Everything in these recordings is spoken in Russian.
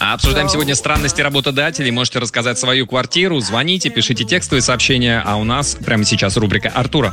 Обсуждаем сегодня странности работодателей. Можете рассказать свою квартиру. Звоните, пишите текстовые сообщения. А у нас прямо сейчас рубрика Артура.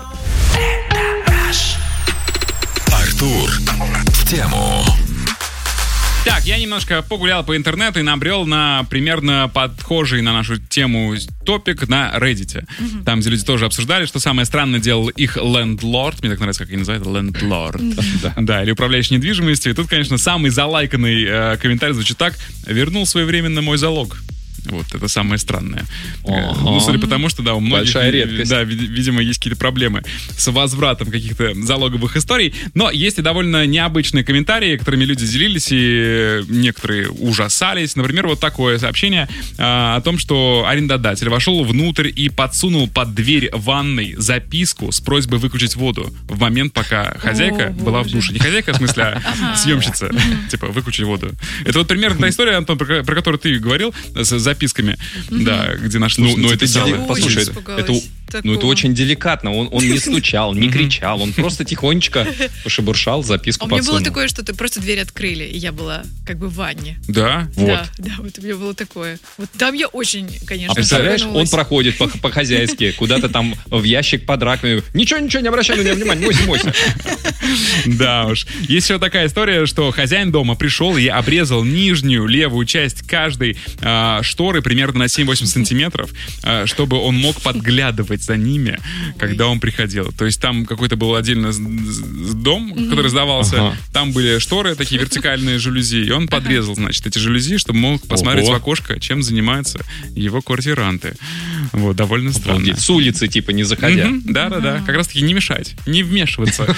Артур в тему. Так, я немножко погулял по интернету и набрел на примерно подхожий на нашу тему топик на Reddit. Там, где люди тоже обсуждали, что самое странное делал их лендлорд. Мне так нравится, как они называют, лендлорд. Да, или управляющий недвижимостью. И тут, конечно, самый залайканный комментарий звучит так: «Вернул своевременно мой залог». Вот, это самое странное. Ну, судя по тому, что, да, у многих, большая редкость. Да, видимо, есть какие-то проблемы с возвратом каких-то залоговых историй. Но есть и довольно необычные комментарии, которыми люди делились, и некоторые ужасались. Например, вот такое сообщение о том, что арендодатель вошел внутрь и подсунул под дверь ванной записку с просьбой выключить воду в момент, пока хозяйка была в душе. Не хозяйка, в смысле, а съемщица. Типа, выключить воду. Это вот примерно та история, Антон, про которую ты говорил, с записками, да, где наш слушатель это послушай, это очень деликатно. Он не стучал, не кричал, он просто тихонечко пошебуршал, записку подсунул. У меня было такое, что ты просто дверь открыли, и я была как бы в ванне. Да? Вот. Да, вот у меня было такое. Вот там я очень, конечно, представляешь, он проходит по-хозяйски, куда-то там в ящик под раковину. Ничего, не обращай на меня внимания, мойся. Да уж. Есть еще такая история, что хозяин дома пришел и обрезал нижнюю левую часть каждой шторы примерно на 7-8 сантиметров, чтобы он мог подглядывать за ними, когда он приходил. То есть там какой-то был отдельно дом, который сдавался. Там были шторы, такие вертикальные жалюзи, и он подрезал, значит, эти жалюзи, чтобы мог посмотреть в окошко, чем занимаются его квартиранты. Вот, довольно странно. С улицы, типа, не заходя. Да. Как раз-таки не мешать, не вмешиваться